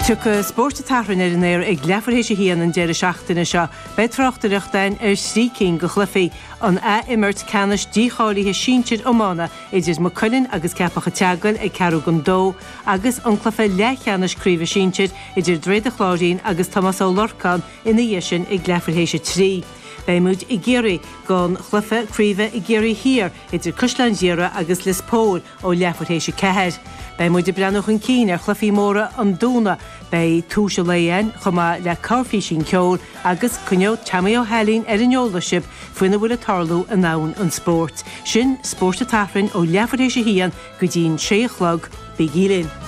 Tucha spórta taithrin ar an éir ag lefarthééis a híana an deir seachtainna seo, beidfrachtareachtain ar srícinn go chlufaí an immert canis dícháilíthe síntir ómána idir mo Cullen agus ceapacha teagail ag cearú gon dó, agus an clufa lechanis críomh síntir idir Dréad a Chláirín agus Tomás Ó Lorcan ina dhéisin ag lefarthééis trí. Beimúd i ggéirí gan chlufa críomh i ggéirí hir idir Cuslan Díra agus Lispóil ó lefarthééis ceheir. Beimúd i breanach an cín ar chlufaí móra an dúna bei túise léon chumá le carfií sin ceol agus cuneo Tamí Ó Hellín ar an eolalasib faoina bhfuil a tarlú a nán an spórt. Sin spórta taithrin ó lefarthééis a hían go dtín 3 chlog Big Elin.